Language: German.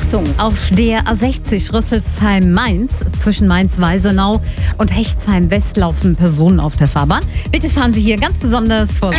Achtung, auf der A60 Rüsselsheim-Mainz zwischen Mainz-Weisenau und Hechtsheim-West laufen Personen auf der Fahrbahn. Bitte fahren Sie hier ganz besonders vorsichtig.